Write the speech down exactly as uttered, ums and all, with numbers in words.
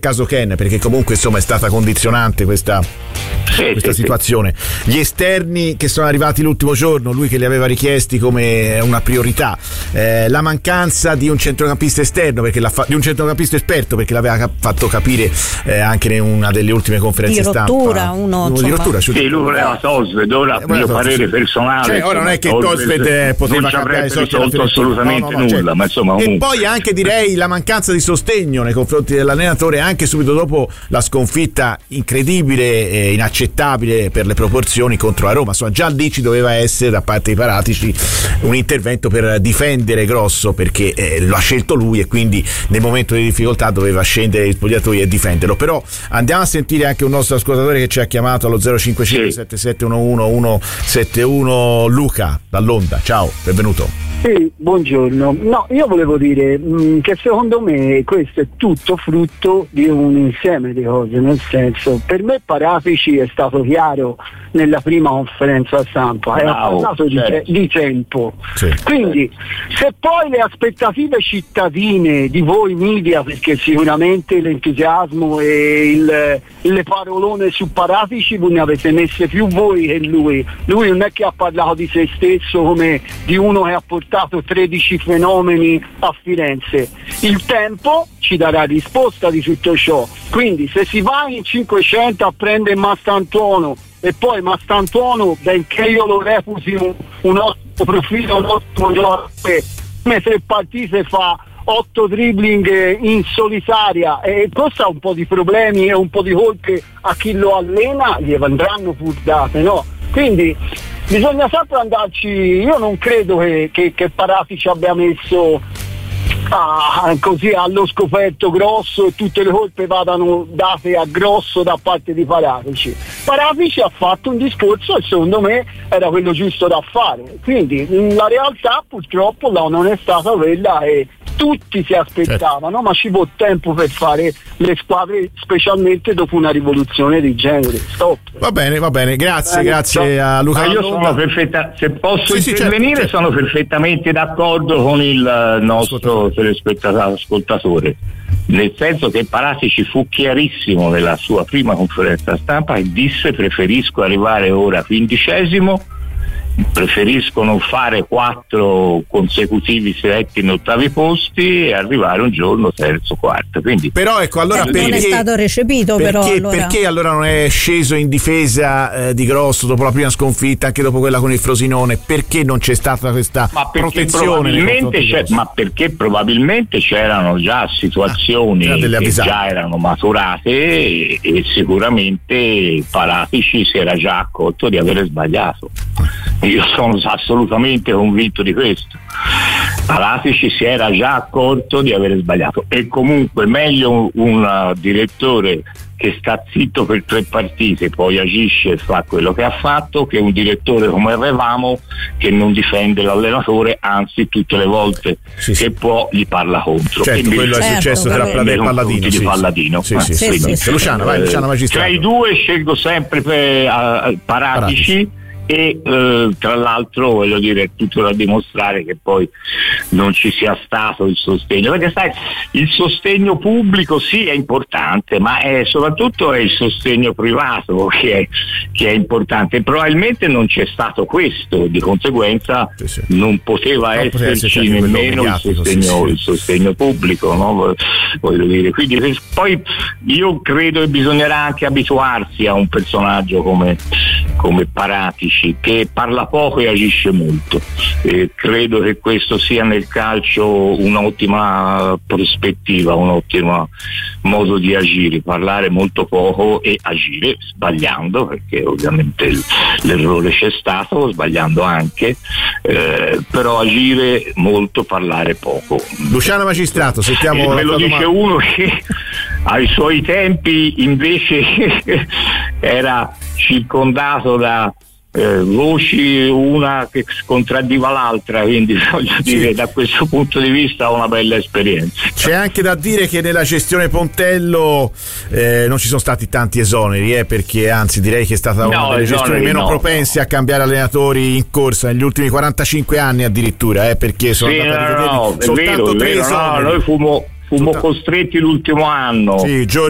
caso Ken, perché comunque insomma è stata condizionante questa, sì, questa sì, situazione. Sì. Gli esterni che sono arrivati l'ultimo giorno, lui che li aveva richiesti come una priorità, eh, la mancanza di un centrocampista esterno, perché l'ha fa- di un centrocampista esperto, perché l'aveva cap- fatto capire eh, anche in una delle ultime conferenze di rottura, stampa. Uno, uno di rottura, sì, lui voleva Tosved, ora il mio parere personale. Cioè, ora non è che Tosved poteva non ci avrebbe risolto assolutamente no, no, no, nulla, certo. Ma insomma, e poi anche direi la mancanza di sostegno nei confronti dell'allenatore anche subito dopo la sconfitta incredibile e inaccettabile per le proporzioni contro la Roma. Insomma, già lì ci doveva essere da parte dei Paratici un intervento per difendere Grosso, perché eh, lo ha scelto lui e quindi nel momento di difficoltà doveva scendere gli spogliatoi e difenderlo. Però andiamo a sentire anche un nostro ascoltatore che ci ha chiamato allo zero cinque cinque sette sette uno uno uno sette uno, Luca dall'Onda. Ciao, benvenuto. Sì, buongiorno. No, io volevo dire mh, che secondo me questo è tutto frutto di un insieme di cose, nel senso, per me Paratici è stato chiaro nella prima conferenza stampa e ha parlato di, certo. di tempo. Sì. Quindi se poi le aspettative cittadine di voi media, perché sicuramente l'entusiasmo e il, le parolone su Paratici voi ne avete messe più voi che lui. Lui non è che ha parlato di se stesso come di uno che ha portato tredici fenomeni a Firenze. Il tempo ci darà risposta di tutto ciò. Quindi se si va in cinquecento a prendere Mastantuono e poi Mastantuono, benché io lo reputi un, un ottimo profilo, un ottimo giocatore, come tre partite fa otto dribbling in solitaria e costa un po' di problemi e un po' di colpe a chi lo allena, gli andranno pur date, no? Quindi bisogna sempre andarci. Io non credo che, che, che Paratici abbia messo ah, così allo scoperto Grosso e tutte le colpe vadano date a Grosso da parte di Paratici. Paratici ha fatto un discorso e secondo me era quello giusto da fare, quindi la realtà purtroppo là non è stata quella e tutti si aspettavano, certo. Ma ci vuole tempo per fare le squadre, specialmente dopo una rivoluzione di genere. Stop. Va bene, va bene, grazie, bene, grazie ciao. A Luca. Ma io sono perfetta, se posso sì, intervenire, sì, certo, sono certo. perfettamente d'accordo con il nostro telespettatore, nel senso che Paratici fu chiarissimo nella sua prima conferenza stampa e disse: preferisco arrivare ora quindicesimo, preferisco non fare quattro consecutivi seletti in ottavi posti e arrivare un giorno terzo, quarto. Quindi, però ecco, allora perché non è stato recepito, perché, però allora. perché allora non è sceso in difesa eh, di Grosso dopo la prima sconfitta, anche dopo quella con il Frosinone? Perché non c'è stata questa ma protezione? Probabilmente c'è, ma perché probabilmente c'erano già situazioni ah, che già erano maturate e, e sicuramente Paratici si era già accorto di avere sbagliato. Io sono assolutamente convinto di questo. Paratici si era già accorto di avere sbagliato e comunque meglio un, un direttore che sta zitto per tre partite, poi agisce e fa quello che ha fatto, che un direttore come avevamo che non difende l'allenatore, anzi tutte le volte sì, che sì. può gli parla contro. Certo, quindi quello è successo tra Platea e Palladino. Di Palladino. Sì, sì, sì, sì, sì. Luciano, vai, Luciano Magistrato. Tra i due scelgo sempre per, uh, Paratici. Paratici. E eh, tra l'altro voglio dire, è tutto da dimostrare che poi non ci sia stato il sostegno, perché sai, il sostegno pubblico sì è importante, ma è, soprattutto è il sostegno privato che è, che è importante e probabilmente non c'è stato questo, di conseguenza sì, sì. non poteva non esserci nemmeno il sostegno, sì, sì. il sostegno pubblico, no? Voglio dire, quindi poi io credo che bisognerà anche abituarsi a un personaggio come, come Paratici, che parla poco e agisce molto. Eh, credo che questo sia nel calcio un'ottima prospettiva, un ottimo modo di agire, parlare molto poco e agire sbagliando, perché ovviamente il, l'errore c'è stato, sbagliando anche, eh, però agire molto, parlare poco. Luciano Magistrato, sentiamo. Eh, me lo dice domanda. Uno che ai suoi tempi invece era circondato da Eh, voci, una che contraddiva l'altra, quindi voglio sì. dire, da questo punto di vista ho una bella esperienza. C'è anche da dire che nella gestione Pontello eh, non ci sono stati tanti esoneri, eh, perché anzi direi che è stata una no, delle gestioni meno no, propense no. a cambiare allenatori in corsa negli ultimi quarantacinque anni addirittura, eh, perché sono sì, andati no, no, soltanto vero, tre vero, esoneri. No, noi fummo Fummo costretti l'ultimo anno. Sì,